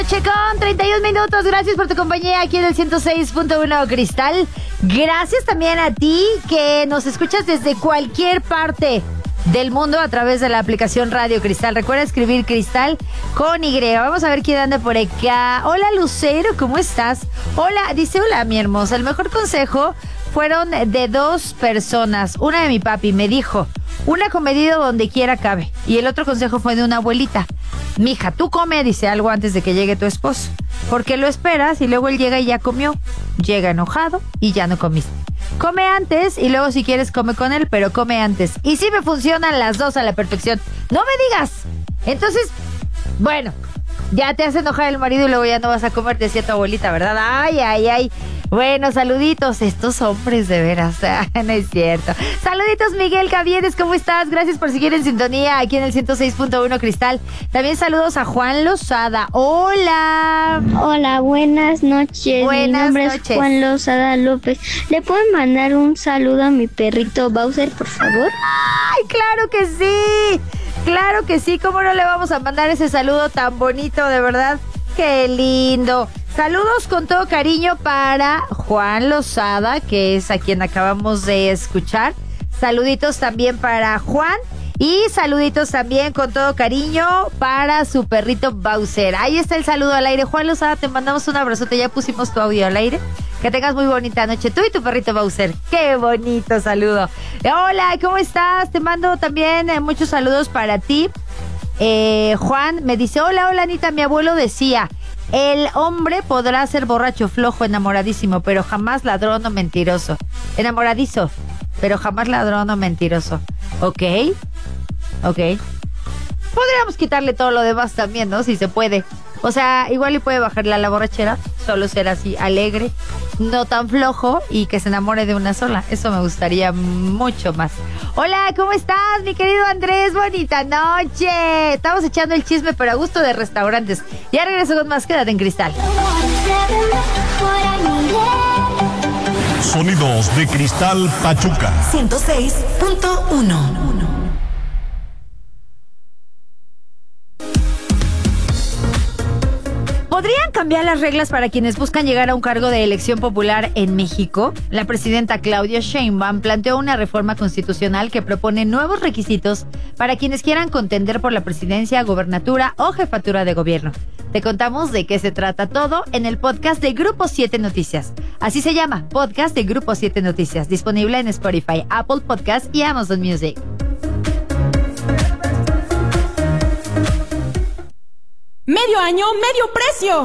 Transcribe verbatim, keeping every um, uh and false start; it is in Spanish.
Con treinta y un minutos, gracias por tu compañía aquí en el ciento seis punto uno Cristal. Gracias también a ti que nos escuchas desde cualquier parte del mundo a través de la aplicación Radio Cristal. Recuerda escribir Cristal con Y. Vamos a ver quién anda por acá. Hola Lucero, ¿cómo estás? Hola, dice hola mi hermosa. El mejor consejo fueron de dos personas. Una de mi papi me dijo, una comedido donde quiera cabe. Y el otro consejo fue de una abuelita. Mija, tú come, dice, algo antes de que llegue tu esposo. Porque lo esperas y luego él llega y ya comió. Llega enojado y ya no comiste. Come antes y luego si quieres come con él, pero come antes. Y sí me funcionan las dos a la perfección. ¡No me digas! Entonces, bueno, ya te hace enojar el marido y luego ya no vas a comer, decía tu abuelita, ¿verdad? Ay, ay, ay. Bueno, saluditos, estos hombres de veras, no es cierto. Saluditos, Miguel Caviedes, ¿cómo estás? Gracias por seguir en sintonía aquí en el ciento seis punto uno Cristal. También saludos a Juan Lozada. Hola. Hola, buenas noches. Buenas mi nombre noches. es Juan Lozada López. ¿Le pueden mandar un saludo a mi perrito Bowser, por favor? ¡Ay, claro que sí! Claro que sí, ¿cómo no le vamos a mandar ese saludo tan bonito, de verdad? ¡Qué lindo! Saludos con todo cariño para Juan Lozada, que es a quien acabamos de escuchar. Saluditos también para Juan. Y saluditos también con todo cariño para su perrito Bowser. Ahí está el saludo al aire. Juan Lozada, te mandamos un abrazote. Ya pusimos tu audio al aire. Que tengas muy bonita noche. Tú y tu perrito Bowser. ¡Qué bonito saludo! Hola, ¿cómo estás? Te mando también eh, muchos saludos para ti. Eh, Juan me dice, hola, hola Anita, mi abuelo decía... El hombre podrá ser borracho, flojo, enamoradísimo, pero jamás ladrón o mentiroso. Enamoradizo, pero jamás ladrón o mentiroso. ¿Ok? Ok. Podríamos quitarle todo lo demás también, ¿no? Si se puede. O sea, igual y puede bajarle a la borrachera, solo ser así alegre, no tan flojo y que se enamore de una sola. Eso me gustaría mucho más. Hola, ¿cómo estás, mi querido Andrés? Bonita noche. Estamos echando el chisme, pero a gusto de restaurantes. Ya regreso con más. Quédate en Cristal. Sonidos de Cristal Pachuca. ciento seis punto uno. ¿Podrían cambiar las reglas para quienes buscan llegar a un cargo de elección popular en México? La presidenta Claudia Sheinbaum planteó una reforma constitucional que propone nuevos requisitos para quienes quieran contender por la presidencia, gobernatura o jefatura de gobierno. Te contamos de qué se trata todo en el podcast de Grupo siete Noticias. Así se llama, podcast de Grupo siete Noticias, disponible en Spotify, Apple Podcast y Amazon Music. Medio año, medio precio.